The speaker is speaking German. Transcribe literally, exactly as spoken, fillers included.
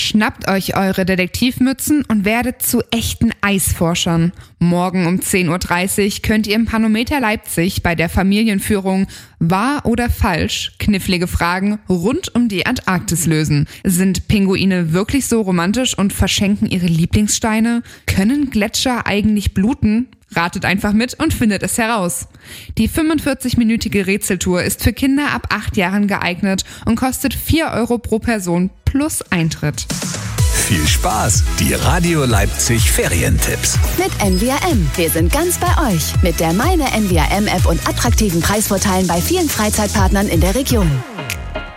Schnappt euch eure Detektivmützen und werdet zu echten Eisforschern. Morgen um zehn Uhr dreißig könnt ihr im Panometer Leipzig bei der Familienführung Wahr oder falsch knifflige Fragen rund um die Antarktis lösen. Sind Pinguine wirklich so romantisch und verschenken ihre Lieblingssteine? Können Gletscher eigentlich bluten? Ratet einfach mit und findet es heraus. Die fünfundvierzig-minütige Rätseltour ist für Kinder ab acht Jahren geeignet und kostet vier Euro pro Person plus Eintritt. Viel Spaß! Die Radio Leipzig Ferientipps. Mit N V R M. Wir sind ganz bei euch. Mit der Meine N V R M App und attraktiven Preisvorteilen bei vielen Freizeitpartnern in der Region.